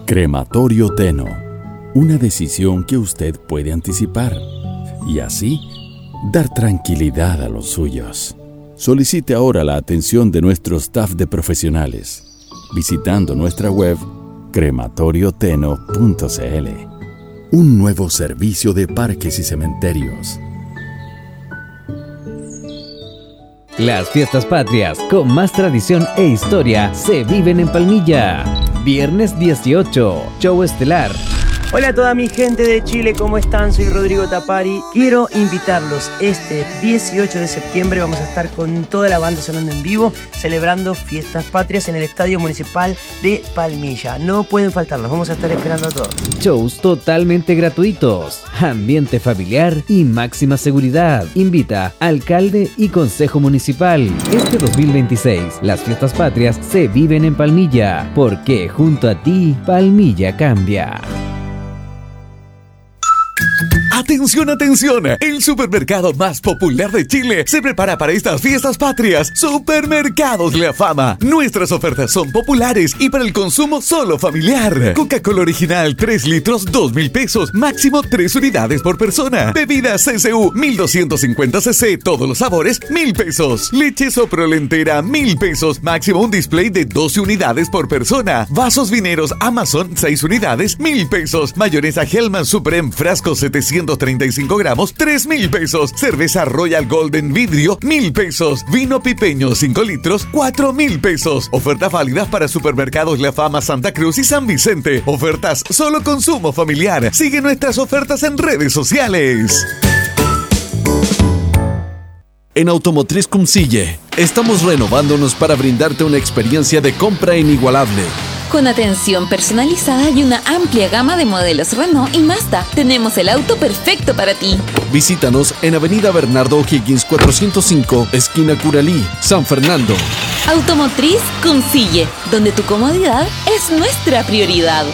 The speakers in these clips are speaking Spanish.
Crematorio Teno. Una decisión que usted puede anticipar y así dar tranquilidad a los suyos. Solicite ahora la atención de nuestro staff de profesionales visitando nuestra web crematorioteno.cl. Un nuevo servicio de parques y cementerios. Las fiestas patrias con más tradición e historia se viven en Palmilla. Viernes 18, show estelar. Hola a toda mi gente de Chile, ¿cómo están? Soy Rodrigo Tapari. Quiero invitarlos este 18 de septiembre. Vamos a estar con toda la banda sonando en vivo, celebrando fiestas patrias en el Estadio Municipal de Palmilla. No pueden faltarnos, vamos a estar esperando a todos. Shows totalmente gratuitos, ambiente familiar y máxima seguridad. Invita alcalde y consejo municipal. Este 2026, las fiestas patrias se viven en Palmilla, porque junto a ti, Palmilla cambia. ¡Atención, atención! El supermercado más popular de Chile se prepara para estas fiestas patrias. Supermercados La Fama. Nuestras ofertas son populares y para el consumo solo familiar. Coca-Cola original 3 litros, 2.000 pesos. Máximo 3 unidades por persona. Bebidas CCU 1250 cc, todos los sabores, 1.000 pesos. Leche Soprolentera, 1.000 pesos. Máximo un display de 12 unidades por persona. Vasos vineros Amazon, 6 unidades, 1.000 pesos. Mayonesa Hellman Supreme frasco 735 gramos, 3.000 pesos. Cerveza Royal Golden vidrio, 1.000 pesos. Vino pipeño 5 litros, 4.000 pesos. Ofertas válidas para supermercados La Fama, Santa Cruz y San Vicente. Ofertas solo consumo familiar. Sigue nuestras ofertas en redes sociales. En Automotriz Cumcille, estamos renovándonos para brindarte una experiencia de compra inigualable. Con atención personalizada y una amplia gama de modelos Renault y Mazda, tenemos el auto perfecto para ti. Visítanos en Avenida Bernardo O'Higgins 405, esquina Curalí, San Fernando. Automotriz Cumcille, donde tu comodidad es nuestra prioridad.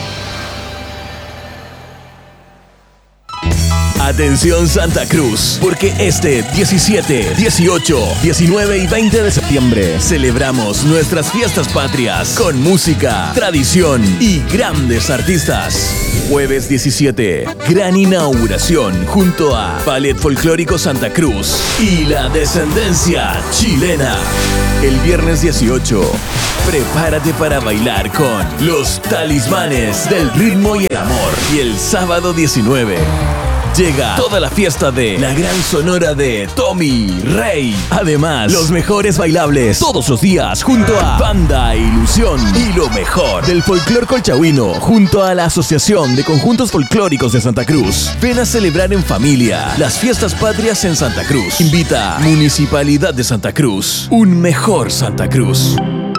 Atención Santa Cruz, porque este 17, 18, 19 y 20 de septiembre celebramos nuestras fiestas patrias con música, tradición y grandes artistas. Jueves 17, gran inauguración junto a Ballet Folclórico Santa Cruz y la Descendencia Chilena. El viernes 18, prepárate para bailar con los Talismanes del Ritmo y el Amor. Y el sábado 19, llega toda la fiesta de la gran sonora de Tommy Rey. Además, los mejores bailables todos los días junto a Banda Ilusión y lo mejor del folclor colchagüino junto a la Asociación de Conjuntos Folclóricos de Santa Cruz. Ven a celebrar en familia las fiestas patrias en Santa Cruz. Invita Municipalidad de Santa Cruz. Un mejor Santa Cruz.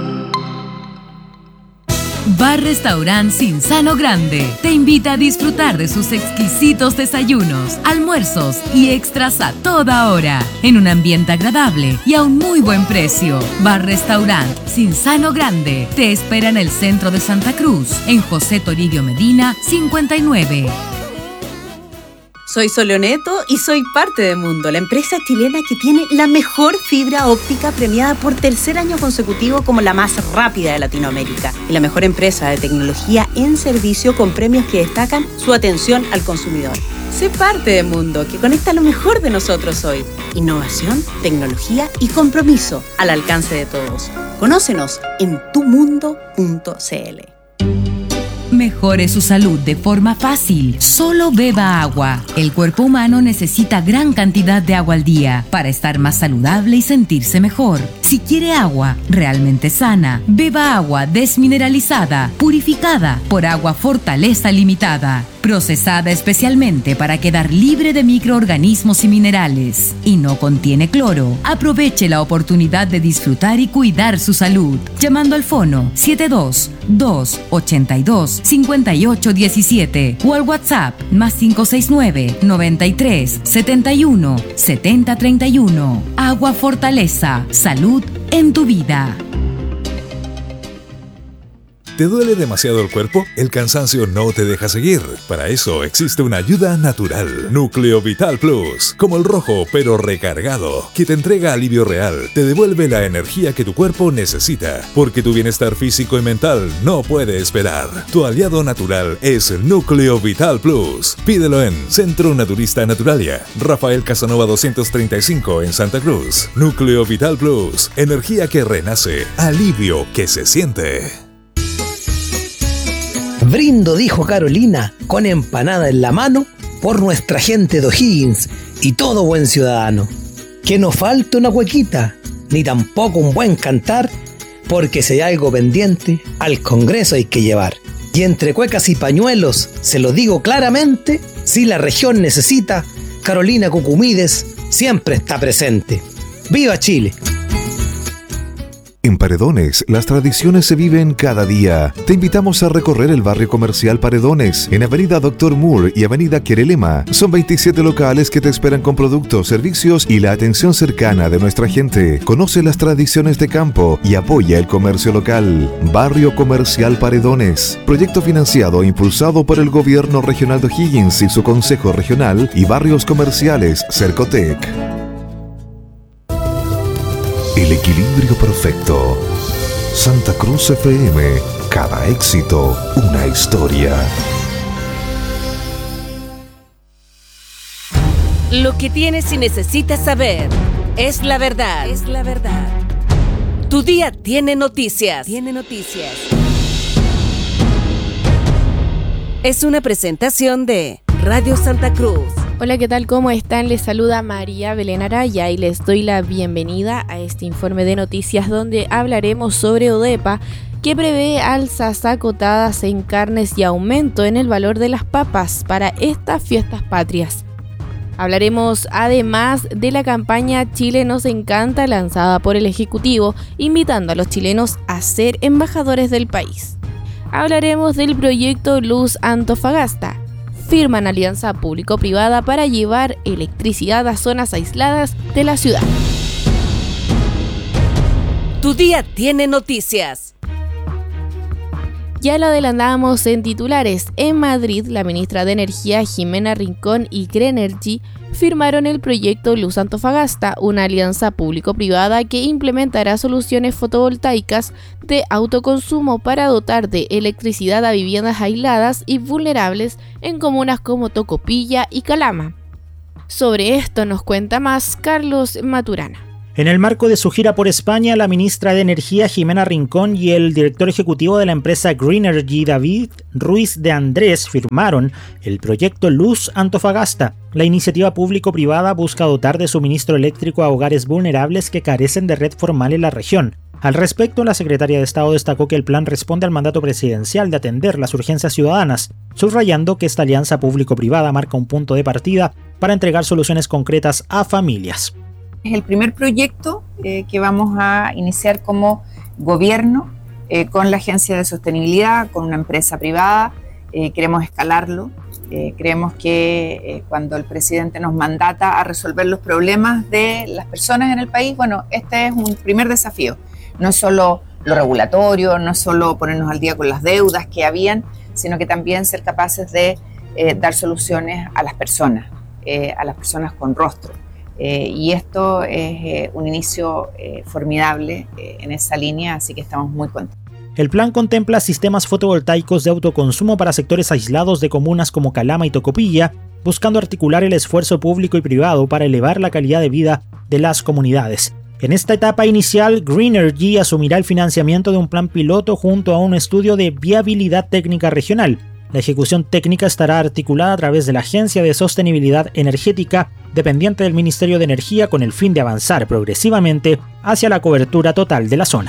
Bar Restaurant Cinzano Grande te invita a disfrutar de sus exquisitos desayunos, almuerzos y extras a toda hora, en un ambiente agradable y a un muy buen precio. Bar Restaurant Cinzano Grande te espera en el centro de Santa Cruz, en José Toribio Medina 59. Soy Soleoneto y soy parte de Mundo, la empresa chilena que tiene la mejor fibra óptica premiada por tercer año consecutivo como la más rápida de Latinoamérica y la mejor empresa de tecnología en servicio con premios que destacan su atención al consumidor. Sé parte de Mundo, que conecta lo mejor de nosotros hoy. Innovación, tecnología y compromiso al alcance de todos. Conócenos en tumundo.cl. Mejore su salud de forma fácil. Solo beba agua. El cuerpo humano necesita gran cantidad de agua al día para estar más saludable y sentirse mejor. Si quiere agua realmente sana, beba agua desmineralizada, purificada por Agua Fortaleza Limitada, procesada especialmente para quedar libre de microorganismos y minerales, y no contiene cloro. Aproveche la oportunidad de disfrutar y cuidar su salud, llamando al fono 72-282-5817 o al WhatsApp +569 93 71 70 31. Agua Fortaleza, salud en tu vida. ¿Te duele demasiado el cuerpo? ¿El cansancio no te deja seguir? Para eso existe una ayuda natural. Núcleo Vital Plus, como el rojo pero recargado, que te entrega alivio real, te devuelve la energía que tu cuerpo necesita, porque tu bienestar físico y mental no puede esperar. Tu aliado natural es Núcleo Vital Plus. Pídelo en Centro Naturista Naturalia, Rafael Casanova 235 en Santa Cruz. Núcleo Vital Plus, energía que renace, alivio que se siente. Brindo, dijo Carolina, con empanada en la mano, por nuestra gente de O'Higgins y todo buen ciudadano. Que no falte una cuequita, ni tampoco un buen cantar, porque si hay algo pendiente, al Congreso hay que llevar. Y entre cuecas y pañuelos, se lo digo claramente, si la región necesita, Carolina Cucumides siempre está presente. ¡Viva Chile! En Paredones, las tradiciones se viven cada día. Te invitamos a recorrer el barrio comercial Paredones, en Avenida Dr. Moore y Avenida Querelema. Son 27 locales que te esperan con productos, servicios y la atención cercana de nuestra gente. Conoce las tradiciones de campo y apoya el comercio local. Barrio Comercial Paredones. Proyecto financiado e impulsado por el Gobierno Regional de O'Higgins y su Consejo Regional y Barrios Comerciales Cercotec. El equilibrio perfecto. Santa Cruz FM. Cada éxito, una historia. Lo que tienes y necesitas saber es la verdad. Es la verdad. Tu día tiene noticias. Es una presentación de Radio Santa Cruz. Hola, ¿qué tal? ¿Cómo están? Les saluda María Belén Araya y les doy la bienvenida a este informe de noticias donde hablaremos sobre ODEPA, que prevé alzas acotadas en carnes y aumento en el valor de las papas para estas fiestas patrias. Hablaremos además de la campaña Chile nos encanta lanzada por el Ejecutivo, invitando a los chilenos a ser embajadores del país. Hablaremos del proyecto Luz Antofagasta. Firman alianza público-privada para llevar electricidad a zonas aisladas de la ciudad. Tu día tiene noticias. Ya lo adelantamos en titulares. En Madrid, la ministra de Energía, Jimena Rincón, y Grenergy firmaron el proyecto Luz Antofagasta, una alianza público-privada que implementará soluciones fotovoltaicas de autoconsumo para dotar de electricidad a viviendas aisladas y vulnerables en comunas como Tocopilla y Calama. Sobre esto nos cuenta más Carlos Maturana. En el marco de su gira por España, la ministra de Energía, Jimena Rincón, y el director ejecutivo de la empresa Grenergy, David Ruiz de Andrés, firmaron el proyecto Luz Antofagasta. La iniciativa público-privada busca dotar de suministro eléctrico a hogares vulnerables que carecen de red formal en la región. Al respecto, la secretaria de Estado destacó que el plan responde al mandato presidencial de atender las urgencias ciudadanas, subrayando que esta alianza público-privada marca un punto de partida para entregar soluciones concretas a familias. Es el primer proyecto que vamos a iniciar como gobierno con la Agencia de Sostenibilidad, con una empresa privada. Queremos escalarlo. Creemos que cuando el presidente nos mandata a resolver los problemas de las personas en el país, bueno, este es un primer desafío. No es solo lo regulatorio, no es solo ponernos al día con las deudas que habían, sino que también ser capaces de dar soluciones a las personas con rostro. Y esto es un inicio formidable en esa línea, así que estamos muy contentos. El plan contempla sistemas fotovoltaicos de autoconsumo para sectores aislados de comunas como Calama y Tocopilla, buscando articular el esfuerzo público y privado para elevar la calidad de vida de las comunidades. En esta etapa inicial, Grenergy asumirá el financiamiento de un plan piloto junto a un estudio de viabilidad técnica regional. La ejecución técnica estará articulada a través de la Agencia de Sostenibilidad Energética, dependiente del Ministerio de Energía, con el fin de avanzar progresivamente hacia la cobertura total de la zona.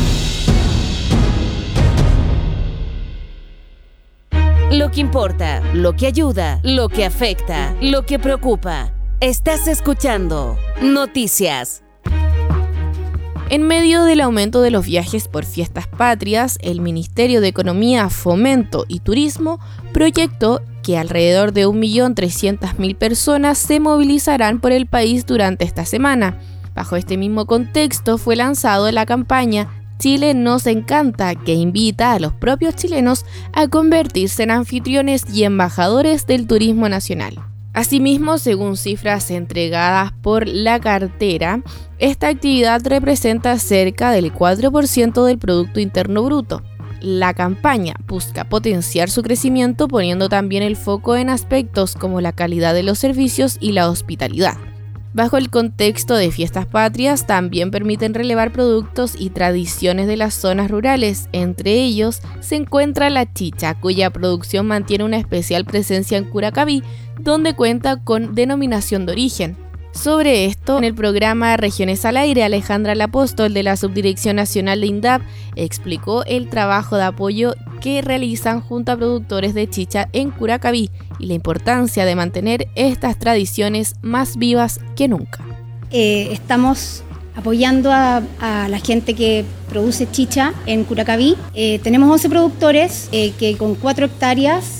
Lo que importa, lo que ayuda, lo que afecta, lo que preocupa. Estás escuchando Noticias. En medio del aumento de los viajes por fiestas patrias, el Ministerio de Economía, Fomento y Turismo proyectó que alrededor de 1.300.000 personas se movilizarán por el país durante esta semana. Bajo este mismo contexto fue lanzado la campaña Chile nos encanta, que invita a los propios chilenos a convertirse en anfitriones y embajadores del turismo nacional. Asimismo, según cifras entregadas por la cartera, esta actividad representa cerca del 4% del Producto Interno Bruto. La campaña busca potenciar su crecimiento poniendo también el foco en aspectos como la calidad de los servicios y la hospitalidad. Bajo el contexto de fiestas patrias, también permiten relevar productos y tradiciones de las zonas rurales. Entre ellos se encuentra la chicha, cuya producción mantiene una especial presencia en Curacaví, donde cuenta con denominación de origen. Sobre esto, en el programa Regiones al Aire, Alejandra Lapóstol, de la Subdirección Nacional de INDAP, explicó el trabajo de apoyo que realizan junto a productores de chicha en Curacaví y la importancia de mantener estas tradiciones más vivas que nunca. Estamos apoyando a la gente que produce chicha en Curacaví. Tenemos 11 productores que con 4 hectáreas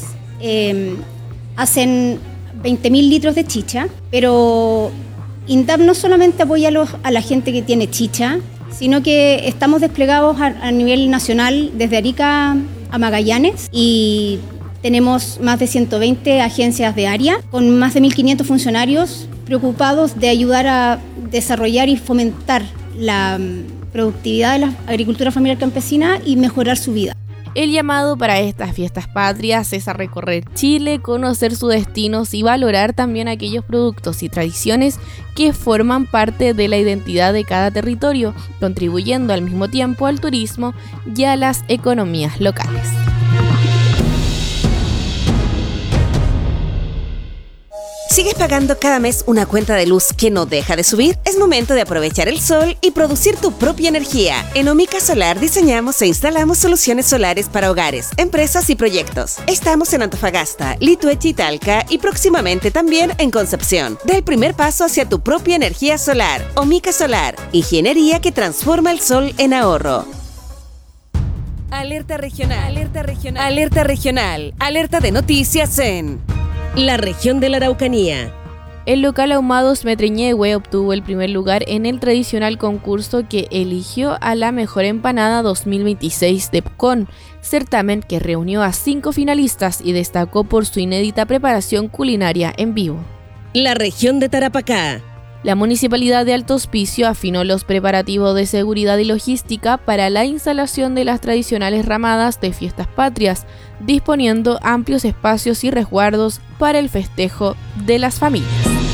hacen 20.000 litros de chicha, pero INDAP no solamente apoya a la gente que tiene chicha, sino que estamos desplegados a nivel nacional desde Arica a Magallanes y tenemos más de 120 agencias de área con más de 1.500 funcionarios preocupados de ayudar a desarrollar y fomentar la productividad de la agricultura familiar campesina y mejorar su vida. El llamado para estas fiestas patrias es a recorrer Chile, conocer sus destinos y valorar también aquellos productos y tradiciones que forman parte de la identidad de cada territorio, contribuyendo al mismo tiempo al turismo y a las economías locales. ¿Sigues pagando cada mes una cuenta de luz que no deja de subir? Es momento de aprovechar el sol y producir tu propia energía. En Omica Solar diseñamos e instalamos soluciones solares para hogares, empresas y proyectos. Estamos en Antofagasta, Lituechi y Talca y próximamente también en Concepción. Da el primer paso hacia tu propia energía solar. Omica Solar, ingeniería que transforma el sol en ahorro. Alerta regional, alerta regional, alerta regional, alerta de noticias en la región de la Araucanía. El local Ahumados Metreñehue obtuvo el primer lugar en el tradicional concurso que eligió a la mejor empanada 2026 de Pucón, certamen que reunió a 5 finalistas y destacó por su inédita preparación culinaria en vivo. La región de Tarapacá. La Municipalidad de Alto Hospicio afinó los preparativos de seguridad y logística para la instalación de las tradicionales ramadas de fiestas patrias, disponiendo amplios espacios y resguardos para el festejo de las familias.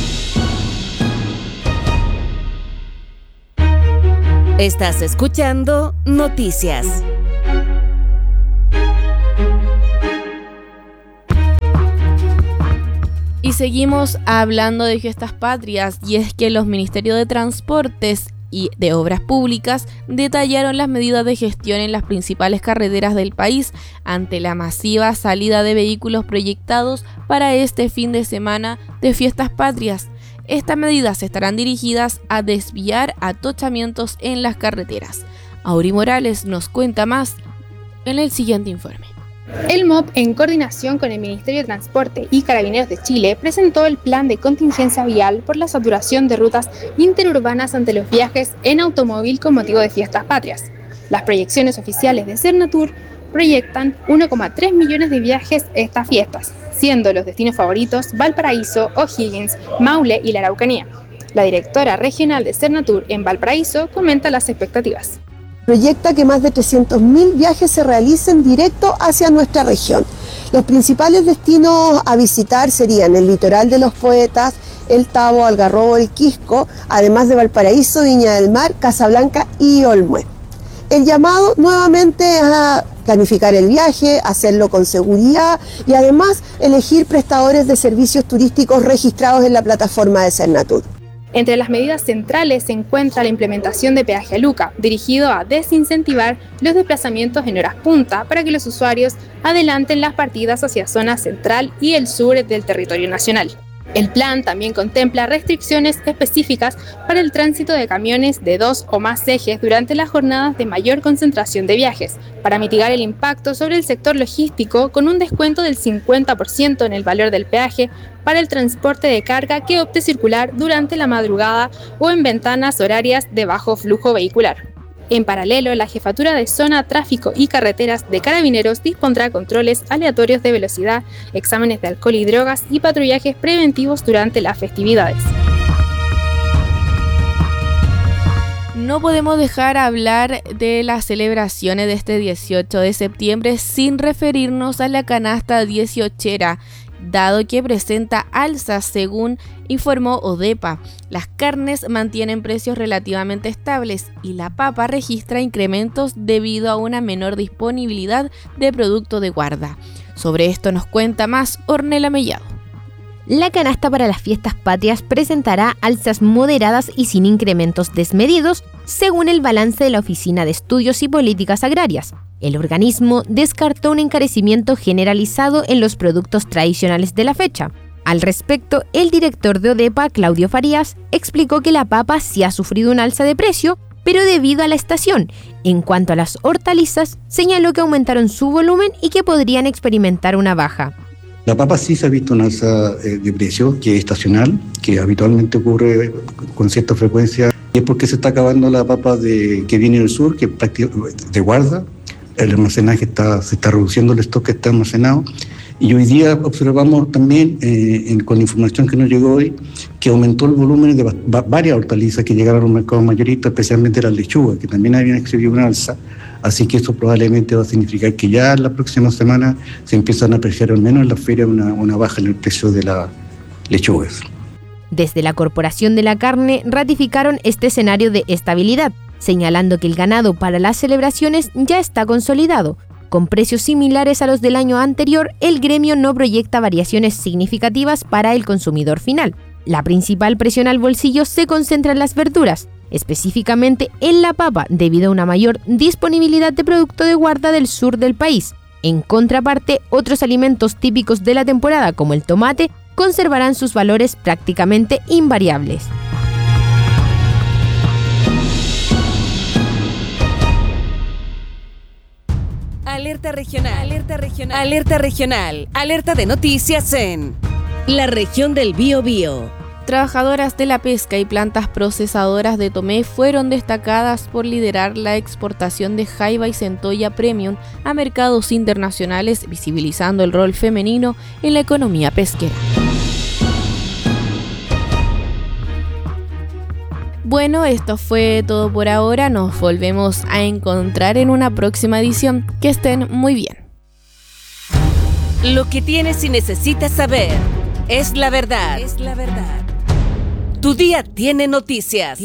Estás escuchando Noticias. Y seguimos hablando de fiestas patrias, y es que los Ministerios de Transportes y de Obras Públicas detallaron las medidas de gestión en las principales carreteras del país ante la masiva salida de vehículos proyectados para este fin de semana de fiestas patrias. Estas medidas estarán dirigidas a desviar atochamientos en las carreteras. Auri Morales nos cuenta más en el siguiente informe. El MOP, en coordinación con el Ministerio de Transporte y Carabineros de Chile, presentó el plan de contingencia vial por la saturación de rutas interurbanas ante los viajes en automóvil con motivo de fiestas patrias. Las proyecciones oficiales de Cernatur proyectan 1,3 millones de viajes estas fiestas, siendo los destinos favoritos Valparaíso, O'Higgins, Maule y la Araucanía. La directora regional de Cernatur en Valparaíso comenta las expectativas. Proyecta que más de 300.000 viajes se realicen directo hacia nuestra región. Los principales destinos a visitar serían el litoral de los Poetas, el Tabo, Algarrobo, el Quisco, además de Valparaíso, Viña del Mar, Casablanca y Olmué. El llamado nuevamente es a planificar el viaje, hacerlo con seguridad y además elegir prestadores de servicios turísticos registrados en la plataforma de Cernatur. Entre las medidas centrales se encuentra la implementación de peaje a Luca, dirigido a desincentivar los desplazamientos en horas punta para que los usuarios adelanten las partidas hacia zona central y el sur del territorio nacional. El plan también contempla restricciones específicas para el tránsito de camiones de 2 o más ejes durante las jornadas de mayor concentración de viajes, para mitigar el impacto sobre el sector logístico con un descuento del 50% en el valor del peaje para el transporte de carga que opte circular durante la madrugada o en ventanas horarias de bajo flujo vehicular. En paralelo, la Jefatura de Zona, Tráfico y Carreteras de Carabineros dispondrá controles aleatorios de velocidad, exámenes de alcohol y drogas y patrullajes preventivos durante las festividades. No podemos dejar hablar de las celebraciones de este 18 de septiembre sin referirnos a la canasta 18era, dado que presenta alzas según informó ODEPA. Las carnes mantienen precios relativamente estables y la papa registra incrementos debido a una menor disponibilidad de producto de guarda. Sobre esto nos cuenta más Ornella Mellado. La canasta para las fiestas patrias presentará alzas moderadas y sin incrementos desmedidos, según el balance de la Oficina de Estudios y Políticas Agrarias. El organismo descartó un encarecimiento generalizado en los productos tradicionales de la fecha. Al respecto, el director de ODEPA, Claudio Farías, explicó que la papa sí ha sufrido un alza de precio, pero debido a la estación. En cuanto a las hortalizas, señaló que aumentaron su volumen y que podrían experimentar una baja. La papa sí se ha visto una alza de precio que es estacional, que habitualmente ocurre con cierta frecuencia, y es porque se está acabando la papa que viene del sur, que es de guarda. El almacenaje se está reduciendo, el stock que está almacenado. Y hoy día observamos también, con la información que nos llegó hoy, que aumentó el volumen de varias hortalizas que llegaron a los mercados mayoristas, especialmente las lechugas, que también habían exhibido una alza. Así que eso probablemente va a significar que ya la próxima semana se empiezan a apreciar al menos en la feria una baja en el precio de las lechugas. Desde la Corporación de la Carne ratificaron este escenario de estabilidad, señalando que el ganado para las celebraciones ya está consolidado. Con precios similares a los del año anterior, el gremio no proyecta variaciones significativas para el consumidor final. La principal presión al bolsillo se concentra en las verduras, específicamente en la papa, debido a una mayor disponibilidad de producto de guarda del sur del país. En contraparte, otros alimentos típicos de la temporada, como el tomate, conservarán sus valores prácticamente invariables. Alerta regional, alerta regional, alerta regional, alerta de noticias en la región del Biobío. Trabajadoras de la pesca y plantas procesadoras de Tomé fueron destacadas por liderar la exportación de jaiba y centolla premium a mercados internacionales, visibilizando el rol femenino en la economía pesquera. Bueno, esto fue todo por ahora. Nos volvemos a encontrar en una próxima edición. Que estén muy bien. Lo que tienes y necesitas saber es la verdad. Es la verdad. Tu día tiene noticias.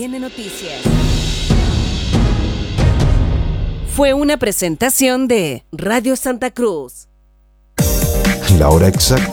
Fue una presentación de Radio Santa Cruz. La hora exacta